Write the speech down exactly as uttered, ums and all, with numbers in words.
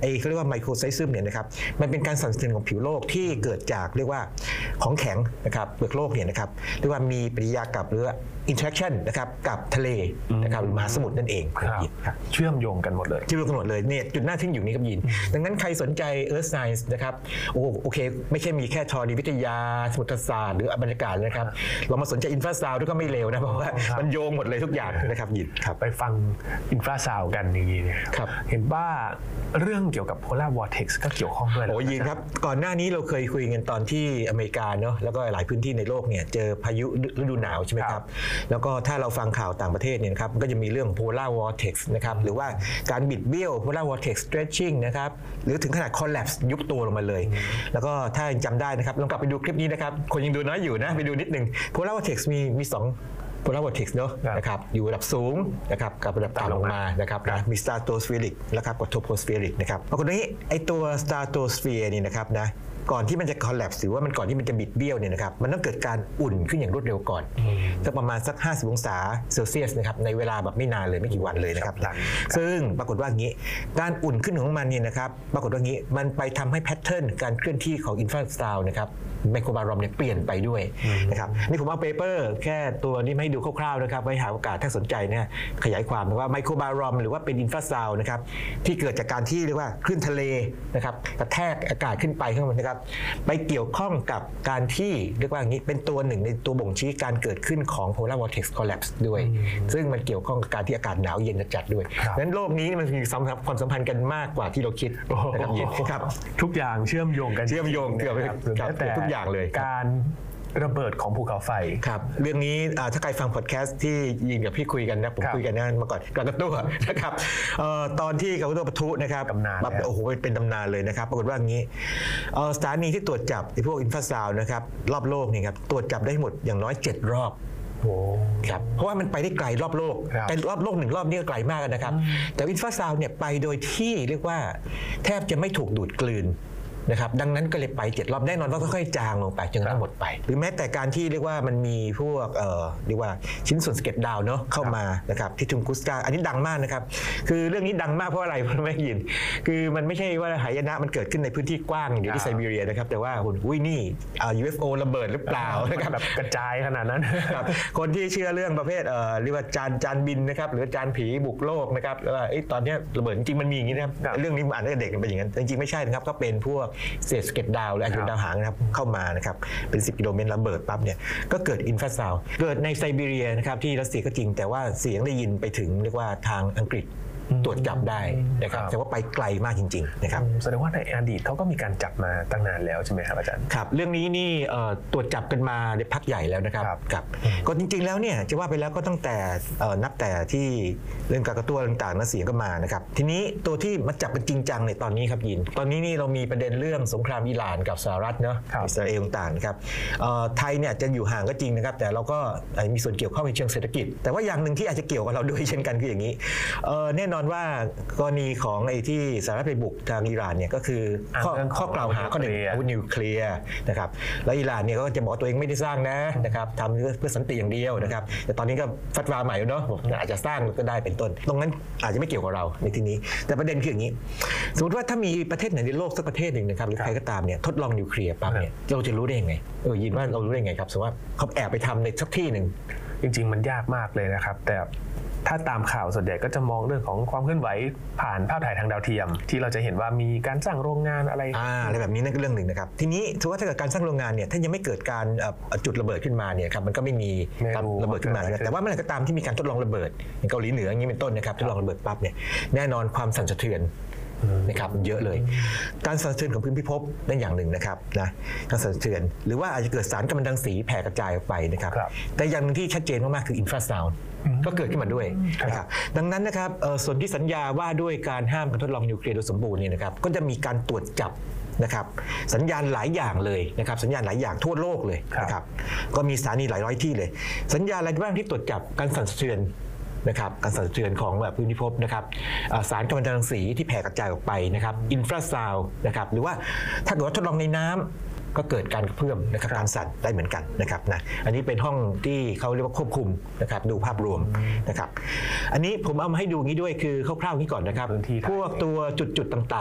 ไอ้เขาเรียกว่าไมโครไซซึมเนี่ยนะครับมันเป็นการสั่นสะเทือนของผิวโลกที่เกิดจากเรียกว่าของแข็งนะครับเปลือกโลกเนี่ยนะครับเรียกว่ามีปฏิกิริยากับหรืออินเทอร์แอคชั่นนะครับกับทะเลนะครับหรือมหาสมุทรนั่นเองครับเชื่อมโยงกันหมดเลยเชื่อมโยงกันหมดเลยเนี่ยจุดน่าทึ่งอยู่นี้ครับยินดังนั้นใครสนใจ Earth Science นะครับโอ้โอเคไม่ใช่มีแค่ธรณีวิทยาสมุทรศาสตร์หรือบรรยากาศนะครับเรามาสนใจอินฟราซาวด์ด้วยก็ไม่เลวนะเพราะว่ามันโยงหมดเลยทุกอย่างนะครับยินครับไปฟังอินฟราซาวด์กันอย่างนี้เนี่ยเห็นว่าเรื่องเกี่ยวกับ Polar Vortex ก็เกี่ยวข้องด้วยโอ้ยินครับก่อนหน้านี้เราเคยคุยกันตอนที่อเมริกาเนาะแล้วก็หลายพื้นที่ในโลกเนี่ยเจอพายุฤดูหนาวใช่ไหมครับแล้วก็ถ้าเราฟังข่าวต่างประเทศเนี่ยครับก็จะมีเรื่อง Polar Vortex นะครับหรือว่าการบิดเบี้ยว Polar Vortex stretching นะครับหรือถึงขนาด collapse ยุบตัวลงมาเลยแล้วก็ถ้าจำได้นะครับลองกลับไปดูคลิปนี้นะครับคนยังดูน้อยอยู่นะไปดูนิดนึง Polar Vortex มีมีสองPolar Vortex เนาะนะครับอยู่ระดับสูงนะครับกับระดับต่ำลงมานะครับนะมี Stratospheric นะครับกับ Tropospheric นะครับปรากฏว่าไอ้ตัว Stratosphere นี่นะครับนะก่อนที่มันจะ collapse หรือว่ามันก่อนที่มันจะบิดเบี้ยวเนี่ยนะครับมันต้องเกิดการอุ่นขึ้นอย่างรวดเร็วก่อนสักประมาณสักห้าสิบองศาเซลเซียสนะครับในเวลาแบบไม่นานเลยไม่กี่วันเลยนะครับซึ่งปรากฏว่างี้การอุ่นขึ้นของมันเนี่ยนะครับปรากฏว่างี้มันไปทำให้แพทเทิร์นการเคลื่อนที่ของอินฟราซาวด์นะครับไมโครบารอมเนี่ยเปลี่ยนไปด้วยนะครับนี่ผมเอาเปเปอร์แค่ตัวนี้ให้ดูคร่าวๆนะครับไว้หาโอกาสถ้าสนใจเนี่ยขยายความว่าไมโครบารอมหรือว่าเป็นอินฟราซาวด์นะครับที่เกิดจากการที่เรียกว่าคลื่นทะเลนะครับกระแทกอากาศขึ้นไปข้างบนนะครับไปเกี่ยวข้องกับการที่เรียกว่าอย่างนี้เป็นตัวหนึ่งในตัวบ่งชี้การเกิดขึ้นของ Polar Vortex Collapse ด้วยซึ่งมันเกี่ยวข้องกับการที่อากาศหนาวเย็นจัดด้วยดังนั้นโลกนี้มันมีความสัมพันธ์กันมากกว่าที่เราคิดนะครับทุกอย่างเชื่อมโยงกันเชื่อมโยงเกือบทุกอย่างเลยการระเบิดของภูเขาไฟครับเรื่องนี้ถ้าใครฟังพอดแคสต์ที่ยิงกับพี่คุยกันนะผมคุยกันนั่นมาก่อนกากาตัวนะครับตอนที่กากาตัวปะทุนะครับแบบโอ้โหเป็นตำนานเลยนะครับปรากฏว่าอย่างนี้สถานีที่ตรวจจับพวกอินฟราซาวด์นะครับรอบโลกนี่ครับตรวจจับได้หมดอย่างน้อยเจ็ดรอบครับเพราะว่ามันไปได้ไกลรอบโลกแต่รอบโลกหนึ่งรอบนี้ก็ไกลมากนะครับแต่อินฟราซาวด์เนี่ยไปโดยที่เรียกว่าแทบจะไม่ถูกดูดกลืนนะครับดังนั้นก็เลยไปเจ็ดรอบแน่นอนว่าค่อยๆจางลงไปจนกระทั่งหมดไปหรือแม้แต่การที่เรียกว่ามันมีพวกเอ่อเรียกว่าชิ้นส่วนสเก็ตดาวเนาะเข้ามานะครับที่ทุงกุสกาอันนี้ดังมากนะครับคือเรื่องนี้ดังมากเพราะอะไรเพราะไม่ยินคือมันไม่ใช่ว่าหายนะมันเกิดขึ้นในพื้นที่กว้างอยู่ที่ไซบีเรียนะครับแต่ว่าคุณอุ้ยนี่ ยู เอฟ โอ ระเบิดหรือเปล่านะครับแบบกระจายขนาดนั้นคนที่เชื่อเรื่องประเภทเอ่อเรียกว่าจานจานบินนะครับหรือจานผีบุกโลกนะครับว่าไอ้ตอนนี้ระเบิดจริงๆมันมีอย่างนี้นะครับเรื่องนี้อ่านตั้งแต่เด็กมันเป็นอย่างนั้นจริงๆไม่ใช่นะครับก็เป็นพวกเศษสเก็ตดาวหรืออายุดาวหางนะครับเข้ามานะครับเป็นสิบกิโลเมตรระเบิดปั๊บเนี่ยก็เกิดอินฟราซาวด์เกิดในไซบีเรียนะครับที่รัสเซียก็จริงแต่ว่าเสียงได้ยินไปถึงเรียกว่าทางอังกฤษตรวจจับได้นะครับแต่ว่าไปไกลมากจริงๆนะครับแสดงว่าในอดีตเขาก็มีการจับมาตั้งนานแล้วใช่ไหมครับอาจารย์ครับเรื่องนี้นี่ตรวจจับกันมาในพักใหญ่แล้วนะครับครับก็จริงๆแล้วเนี่ยจะว่าไปแล้วก็ตั้งแต่นับแต่ที่เรื่องกากาตัวต่างๆนั้นเสียงก็มานะครับทีนี้ตัวที่มาจับกันจริงจังในตอนนี้ครับยินตอนนี้นี่เรามีประเด็นเรื่องสงครามอิหร่านกับสหรัฐเนาะอิสราเอลต่างๆนะครับไทยเนี่ยจะอยู่ห่างก็จริงนะครับแต่เราก็มีส่วนเกี่ยวข้องในเชิงเศรษฐกิจแต่ว่าอย่างหนึ่งที่อาจจะเกี่ยวกับเราด้วยเช่นกันคืออย่างนี้แน่นอนว่ากรณีของไอ้ที่สหรัฐไปบุกทางอิหร่านเนี่ยก็คือข้อข้อกล่าวหาข้อหนึ่งอาวุธนิวเคลียร์นะครับแล้วอิหร่านเนี่ยก็จะบอกตัวเองไม่ได้สร้างนะนะครับทำเพื่อสันติอย่างเดียวนะครับแต่ตอนนี้ก็ฟัดวาใหม่แล้วเนาะอาจจะสร้างก็ได้เป็นต้นตรงนั้นอาจจะไม่เกี่ยวกับเราในที่นี้แต่ประเด็นคืออย่างนี้สมมติว่าถ้ามีประเทศไหนในโลกสักประเทศหนึ่งนะครับหรือใครก็ตามเนี่ยทดลองนิวเคลียร์ปั๊บเนี่ยเราจะรู้ได้ยังไงเออยินว่าเรารู้ได้ยังไงครับสมมติว่าเขาแอบไปทำในสักที่หนึ่งจริงๆมันยากมากเลยนะครับแต่ถ้าตามข่าวส่วนใหญ่ก็จะมองเรื่องของความเคลื่อนไหวผ่านภาพถ่ายทางดาวเทียมที่เราจะเห็นว่ามีการสร้างโรงงานอะไรอ่าอะไรแบบนี้นั่นก็เรื่องหนึ่งนะครับทีนี้ถือว่าถ้าเกิดการสร้างโรงงานเนี่ยถ้ายังไม่เกิดการจุดระเบิดขึ้นมาเนี่ยครับมันก็ไม่มีระเบิดขึ้นมาแต่ว่าเมื่อไหร่ก็ตามที่มีการทดลองระเบิดอย่างเกาหลีเหนืออย่างนี้เป็นต้นนะครับทดลองระเบิดปั๊บเนี่ยแน่นอนความสั่นสะเทือนนะครับเยอะเลยการสั่นสะเทือนของพื้นพิภพนั่นอย่างหนึ่งนะครับนะการสั่นสะเทือนหรือว่าอาจจะเกิดสารกัมมันตรังสีแผ่กระจายออกไปนะครับแต่อย่างหนึ่งที่ชัดเจนมากๆคืออินฟราซาวด์ก็เกิดขึ้นมาด้วยนะครับดังนั้นนะครับส่วนที่สัญญาว่าด้วยการห้ามการทดลองนิวเคลียร์โดยสมบูรณ์เนี่ยนะครับก็จะมีการตรวจจับนะครับสัญญาณหลายอย่างเลยนะครับสัญญาณหลายอย่างทั่วโลกเลยนะครับก็มีสถานีหลายร้อยที่เลยสัญญาณอะไรบ้างที่ตรวจจับการสั่นสะเทือนนะครับการสั่นสะเทือนของแบบพื้นพิภพนะครับสารกัมมันตรังสีที่แผ่กระจายออกไปนะครับอินฟราซาวด์นะครับหรือว่าถ้าเกิดว่าทดลองในน้ำก็เกิดการกระเพื่อมนะครับการสั่นได้เหมือนกันนะครับนะอันนี้เป็นห้องที่เขาเรียกว่าควบคุมนะครับดูภาพรวมนะครับอันนี้ผมเอามาให้ดูงี้ด้วยคือคร่าวๆนี้ก่อนนะครับพวกตัวจุดๆต่างๆ